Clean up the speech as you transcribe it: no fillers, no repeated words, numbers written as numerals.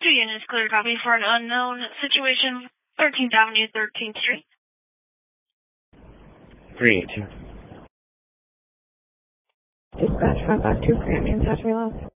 2 units, clear copy for an unknown situation, 13th Avenue, 13th Street. 382. Dispatch 552, Grand Manchester, we lost.